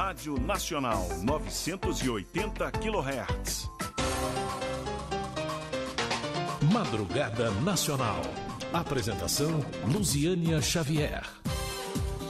Rádio Nacional 980 kHz. Madrugada Nacional. Apresentação Luziânia Xavier.